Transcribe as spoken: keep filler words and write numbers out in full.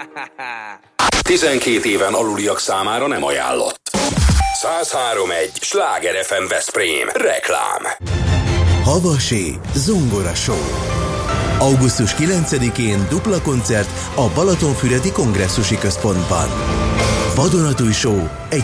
tizenkét éven aluliak számára nem ajánlott. száz három egy Sláger ef em Veszprém. Reklám. Havasi Zongora Show. augusztus kilencedikén dupla koncert a Balatonfüredi Kongresszusi Központban. Vadonatúj show egy